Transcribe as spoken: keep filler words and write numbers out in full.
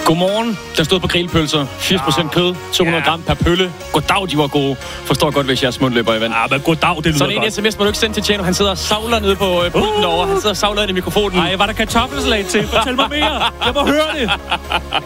Godmorgen. Der stod på grillpølser. firs procent kød. to hundrede gram per pølle. Goddag, de var gode. Forstår godt, hvis jeres mund løber i vand. Ja, men goddag, det lyder sådan godt. Sådan en sms må du ikke sende til Tjeno. Han sidder og savler nede på øh, pulten uh. derovre. Han sidder og savler ind i mikrofonen. Ej, var der kartoffelsalat til? Fortæl mig mere. Jeg må høre det.